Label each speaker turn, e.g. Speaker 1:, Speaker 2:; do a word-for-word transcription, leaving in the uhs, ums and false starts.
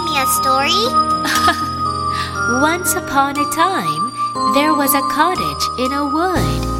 Speaker 1: me a story?
Speaker 2: Once upon a time, there was a cottage in a wood.